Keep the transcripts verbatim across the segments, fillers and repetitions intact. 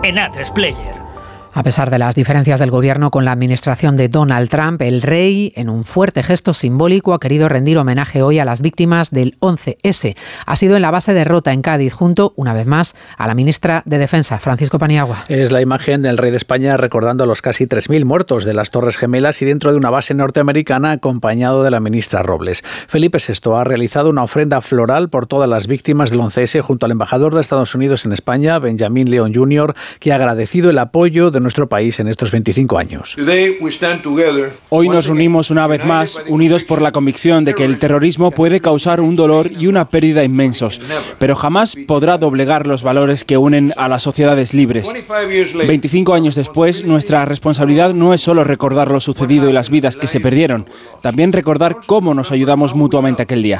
en A tres Player. A pesar de las diferencias del gobierno con la administración de Donald Trump, el rey, en un fuerte gesto simbólico, ha querido rendir homenaje hoy a las víctimas del once ese. Ha sido en la base de Rota, en Cádiz, junto, una vez más, a la ministra de Defensa, Francisco Paniagua. Es la imagen del rey de España recordando a los casi tres mil muertos de las Torres Gemelas y dentro de una base norteamericana, acompañado de la ministra Robles. Felipe sexto ha realizado una ofrenda floral por todas las víctimas del once ese junto al embajador de Estados Unidos en España, Benjamín León junior, que ha agradecido el apoyo de nuestro país en estos veinticinco años. Hoy nos unimos una vez más, unidos por la convicción de que el terrorismo puede causar un dolor y una pérdida inmensos, pero jamás podrá doblegar los valores que unen a las sociedades libres. veinticinco años después, nuestra responsabilidad no es solo recordar lo sucedido y las vidas que se perdieron, también recordar cómo nos ayudamos mutuamente aquel día.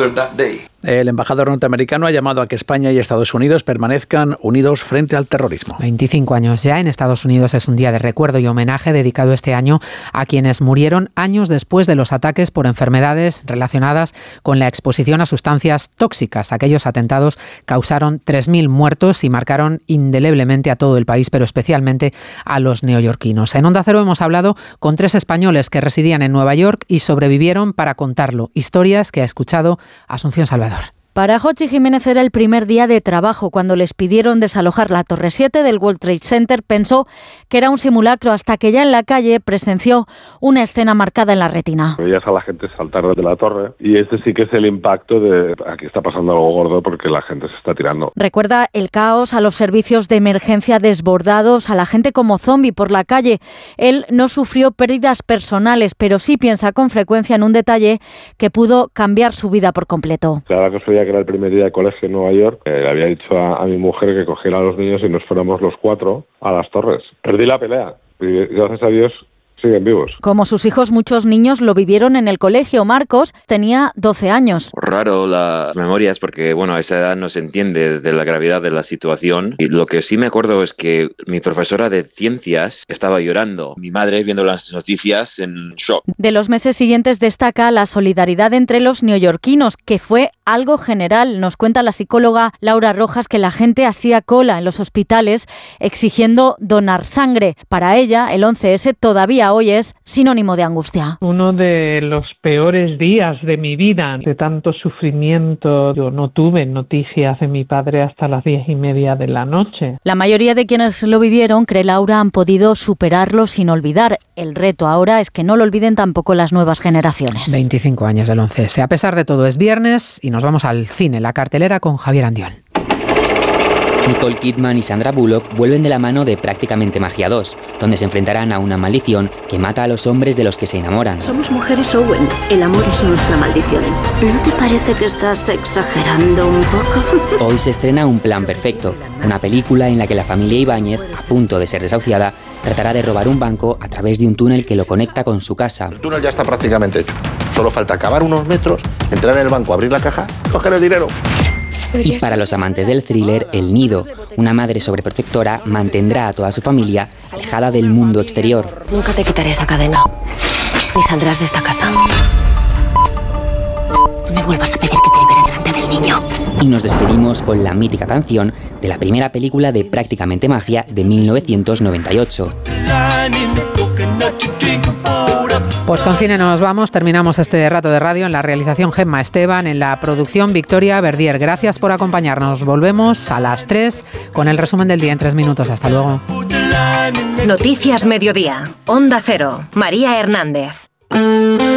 El embajador norteamericano ha llamado a que España y Estados Unidos permanezcan unidos frente al terrorismo. veinticinco años ya. En Estados Unidos es un día de recuerdo y homenaje dedicado este año a quienes murieron años después de los ataques por enfermedades relacionadas con la exposición a sustancias tóxicas. Aquellos atentados causaron tres mil muertos y marcaron indeleblemente a todo el país, pero especialmente a los neoyorquinos. En Onda Cero hemos hablado con tres españoles que residían en Nueva York y sobrevivieron para contarlo. Historias que ha escuchado Asunción Salvador. Para Jochi Jiménez era el primer día de trabajo. Cuando les pidieron desalojar la Torre siete del World Trade Center, pensó que era un simulacro hasta que ya en la calle presenció una escena marcada en la retina. Veías a la gente saltar desde la torre y este sí que es el impacto de aquí está pasando algo gordo porque la gente se está tirando. Recuerda el caos, a los servicios de emergencia desbordados, a la gente como zombie por la calle. Él no sufrió pérdidas personales, pero sí piensa con frecuencia en un detalle que pudo cambiar su vida por completo. Cada que que era el primer día de colegio en Nueva York, eh, le había dicho a, a mi mujer que cogiera a los niños y nos fuéramos los cuatro a las torres. Perdí la pelea y gracias a Dios siguen vivos. Como sus hijos, muchos niños lo vivieron en el colegio. Marcos tenía doce años. Raro las memorias porque, bueno, a esa edad no se entiende de la gravedad de la situación. Y lo que sí me acuerdo es que mi profesora de ciencias estaba llorando. Mi madre viendo las noticias en shock. De los meses siguientes destaca la solidaridad entre los neoyorquinos, que fue algo general. Nos cuenta la psicóloga Laura Rojas que la gente hacía cola en los hospitales exigiendo donar sangre. Para ella, el once ese todavía hoy es sinónimo de angustia. Uno de los peores días de mi vida, de tanto sufrimiento. Yo no tuve noticias de mi padre hasta las diez y media de la noche. La mayoría de quienes lo vivieron, cree Laura, han podido superarlo sin olvidar. El reto ahora es que no lo olviden tampoco las nuevas generaciones. veinticinco años del once ese. A pesar de todo, es viernes y nos vamos al cine, la cartelera con Javier Andión. Nicole Kidman y Sandra Bullock vuelven de la mano de Prácticamente Magia dos, donde se enfrentarán a una maldición que mata a los hombres de los que se enamoran. Somos mujeres, Owen. El amor es nuestra maldición. ¿No te parece que estás exagerando un poco? Hoy se estrena Un Plan Perfecto, una película en la que la familia Ibáñez, a punto de ser desahuciada, tratará de robar un banco a través de un túnel que lo conecta con su casa. El túnel ya está prácticamente hecho. Solo falta cavar unos metros, entrar en el banco, abrir la caja, coger el dinero. Y para los amantes del thriller, El Nido, una madre sobreprotectora mantendrá a toda su familia alejada del mundo exterior. Nunca te quitaré esa cadena, ni saldrás de esta casa. No me vuelvas a pedir que te libere delante del niño. Y nos despedimos con la mítica canción de la primera película de Prácticamente Magia de mil novecientos noventa y ocho. Pues con cine nos vamos, terminamos este rato de radio. En la realización Gemma Esteban, en la producción Victoria Verdier. Gracias por acompañarnos. Volvemos a las tres con el resumen del día en tres minutos. Hasta luego. Noticias Mediodía. Onda Cero. María Hernández.